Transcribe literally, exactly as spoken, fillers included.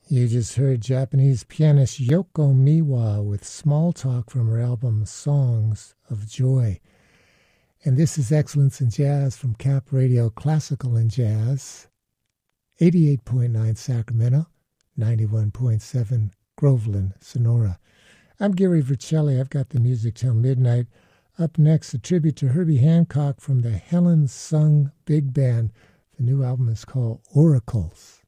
You just heard Japanese pianist Yoko Miwa with Small Talk from her album Songs of Joy. And this is Excellence in Jazz from Cap Radio Classical and Jazz, eighty-eight point nine Sacramento, ninety-one point seven Groveland, Sonora. I'm Gary Vercelli. I've got the music till midnight. Up next, a tribute to Herbie Hancock from the Helen Sung Big Band. The new album is called Oracles.